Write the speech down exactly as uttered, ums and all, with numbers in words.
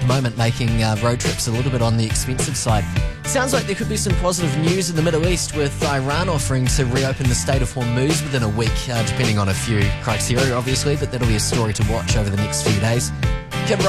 moment, making uh, road trips a little bit on the expensive side. Sounds like there could be some positive news in the Middle East, with Iran offering to reopen the Strait of Hormuz within a week, uh, depending on a few criteria, obviously, but that'll be a story to watch over the next few days.